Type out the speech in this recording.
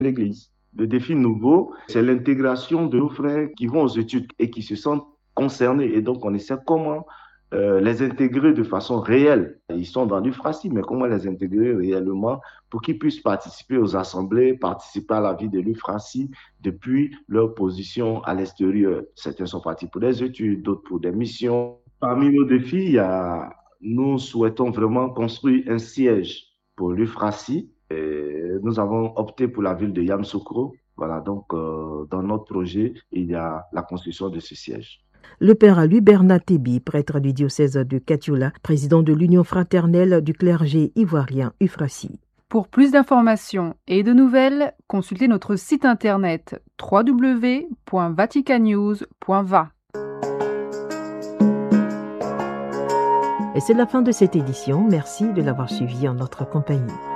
l'Église. Le défi nouveau, c'est l'intégration de nos frères qui vont aux études et qui se sentent concernés. Et donc, on essaie comment les intégrer de façon réelle. Ils sont dans l'UFRACI, mais comment les intégrer réellement pour qu'ils puissent participer aux assemblées, participer à la vie de l'UFRACI depuis leur position à l'extérieur. Certains sont partis pour des études, d'autres pour des missions. Parmi nos défis, nous souhaitons vraiment construire un siège pour l'UFRACI. Nous avons opté pour la ville de Yamoussoukro. Voilà, donc dans notre projet, il y a la construction de ce siège. Le père Luberna Tebi, prêtre du diocèse de Katiula, président de l'Union fraternelle du clergé ivoirien UFRACI. Pour plus d'informations et de nouvelles, consultez notre site internet www.vaticanews.va. Et c'est la fin de cette édition. Merci de l'avoir suivi en notre compagnie.